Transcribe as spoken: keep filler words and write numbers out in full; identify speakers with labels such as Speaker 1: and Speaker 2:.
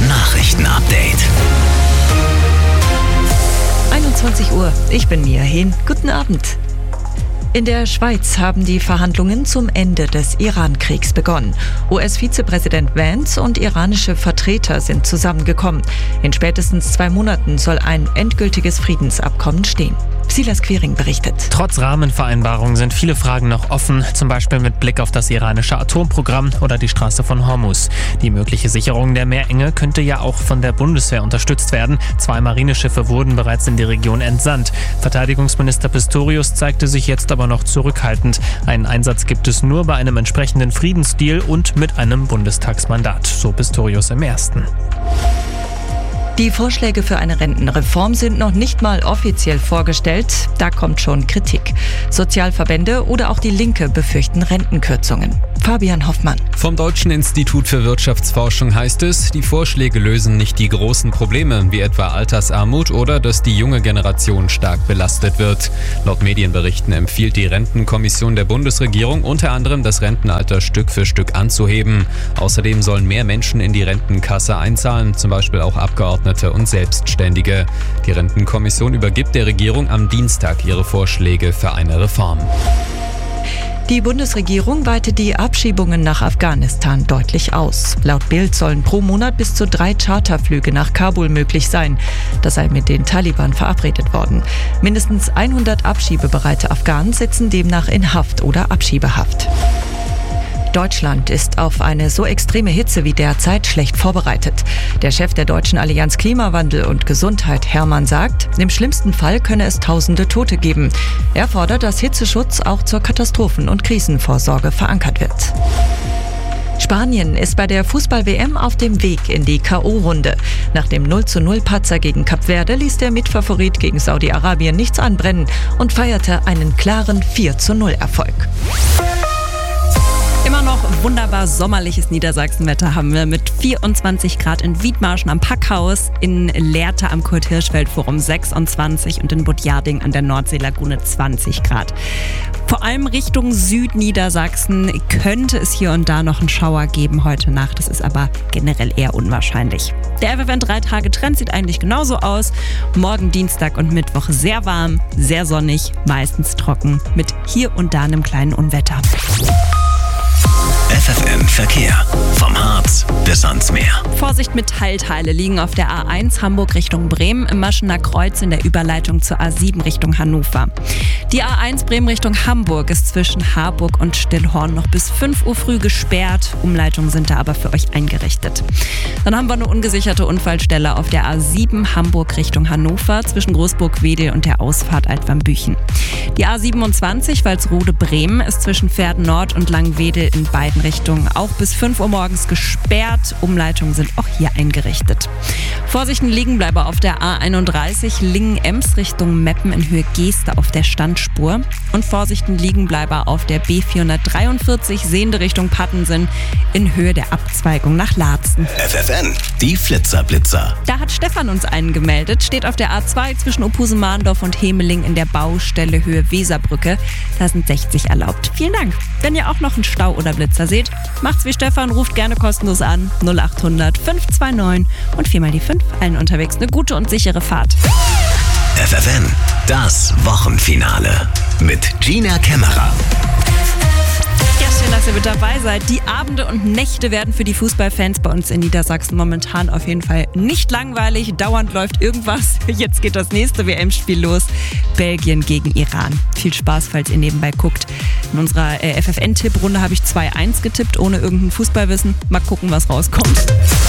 Speaker 1: Nachrichten-Update.
Speaker 2: einundzwanzig Uhr, ich bin Mia Hehn. Guten Abend. In der Schweiz haben die Verhandlungen zum Ende des Iran-Kriegs begonnen. U S-Vizepräsident Vance und iranische Vertreter sind zusammengekommen. In spätestens zwei Monaten soll ein endgültiges Friedensabkommen stehen. Silas Quiring berichtet.
Speaker 3: Trotz Rahmenvereinbarungen sind viele Fragen noch offen, zum Beispiel mit Blick auf das iranische Atomprogramm oder die Straße von Hormuz. Die mögliche Sicherung der Meerenge könnte ja auch von der Bundeswehr unterstützt werden. Zwei Marineschiffe wurden bereits in die Region entsandt. Verteidigungsminister Pistorius zeigte sich jetzt aber noch zurückhaltend. Einen Einsatz gibt es nur bei einem entsprechenden Friedensdeal und mit einem Bundestagsmandat, so Pistorius im ersten.
Speaker 2: Die Vorschläge für eine Rentenreform sind noch nicht mal offiziell vorgestellt. Da kommt schon Kritik. Sozialverbände oder auch die Linke befürchten Rentenkürzungen. Fabian Hoffmann.
Speaker 4: Vom Deutschen Institut für Wirtschaftsforschung heißt es, die Vorschläge lösen nicht die großen Probleme, wie etwa Altersarmut oder dass die junge Generation stark belastet wird. Laut Medienberichten empfiehlt die Rentenkommission der Bundesregierung unter anderem, das Rentenalter Stück für Stück anzuheben. Außerdem sollen mehr Menschen in die Rentenkasse einzahlen, zum Beispiel auch Abgeordnete und Selbstständige. Die Rentenkommission übergibt der Regierung am Dienstag ihre Vorschläge für eine Reform.
Speaker 2: Die Bundesregierung weitet die Abschiebungen nach Afghanistan deutlich aus. Laut Bild sollen pro Monat bis zu drei Charterflüge nach Kabul möglich sein. Das sei mit den Taliban verabredet worden. Mindestens hundert abschiebebereite Afghanen sitzen demnach in Haft oder Abschiebehaft. Deutschland ist auf eine so extreme Hitze wie derzeit schlecht vorbereitet. Der Chef der Deutschen Allianz Klimawandel und Gesundheit, Hermann, sagt, im schlimmsten Fall könne es tausende Tote geben. Er fordert, dass Hitzeschutz auch zur Katastrophen- und Krisenvorsorge verankert wird. Spanien ist bei der Fußball-W M auf dem Weg in die K O-Runde. Nach dem null zu null Patzer gegen Kap Verde ließ der Mitfavorit gegen Saudi-Arabien nichts anbrennen und feierte einen klaren vier zu null Erfolg. Immer noch wunderbar sommerliches Niedersachsenwetter haben wir mit vierundzwanzig Grad in Wiedmarschen am Packhaus, in Lehrte am Kurt-Hirschfeld-Forum sechsundzwanzig und in Budjading an der Nordseelagune zwanzig Grad. Vor allem Richtung Südniedersachsen könnte es hier und da noch einen Schauer geben heute Nacht. Das ist aber generell eher unwahrscheinlich. Der F F N drei Tage Trend sieht eigentlich genauso aus. Morgen Dienstag und Mittwoch sehr warm, sehr sonnig, meistens trocken mit hier und da einem kleinen Unwetter.
Speaker 1: F F N Verkehr. Vom Harz bis ans Meer.
Speaker 2: Vorsicht mit Teilteile liegen auf der A eins Hamburg Richtung Bremen im Maschener Kreuz in der Überleitung zur A sieben Richtung Hannover. Die A eins Bremen Richtung Hamburg ist zwischen Harburg und Stillhorn noch bis fünf Uhr früh gesperrt. Umleitungen sind da aber für euch eingerichtet. Dann haben wir eine ungesicherte Unfallstelle auf der A sieben Hamburg Richtung Hannover zwischen Großburg-Wedel und der Ausfahrt Altwambüchen. Die A siebenundzwanzig Walsrode-Bremen ist zwischen Verden Nord und Langwedel in beiden Richtungen auch bis fünf Uhr morgens gesperrt. Umleitungen sind auch hier eingerichtet. Vorsicht, ein Liegenbleiber auf der A einunddreißig Lingen-Ems Richtung Meppen in Höhe Geeste auf der Standspur. Und Vorsicht, ein Liegenbleiber auf der B vierhundertdreiundvierzig Sehende Richtung Pattensen in Höhe der Abzweigung nach Laatzen.
Speaker 1: F F N, die Flitzer-Blitzer.
Speaker 2: Da hat Stefan uns einen gemeldet. Steht auf der A zwei zwischen Opusen-Mahndorf und Hemeling in der Baustelle Höhe Weserbrücke. Da sind sechzig erlaubt. Vielen Dank. Wenn ihr auch noch einen Stau oder Blitzer seht, macht's wie Stefan, ruft gerne kostenlos an. null acht hundert fünf zwei neun und viermal die fünf. Allen unterwegs eine gute und sichere Fahrt.
Speaker 1: F F N, das Wochenfinale mit Gina Kämmerer.
Speaker 2: Ja, schön, dass ihr mit dabei seid. Die Abende und Nächte werden für die Fußballfans bei uns in Niedersachsen momentan auf jeden Fall nicht langweilig. Dauernd läuft irgendwas. Jetzt geht das nächste W M-Spiel los. Belgien gegen Iran. Viel Spaß, falls ihr nebenbei guckt. In unserer äh, F F N-Tipprunde habe ich zwei eins getippt, ohne irgendein Fußballwissen. Mal gucken, was rauskommt.